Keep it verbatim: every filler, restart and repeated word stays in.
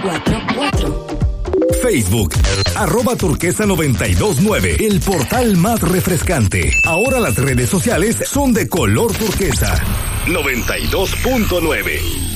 cuatro cuatro. Facebook, arroba turquesa noventa y dos nueve, el portal más refrescante. Ahora las redes sociales son de color turquesa. noventa y dos punto nueve.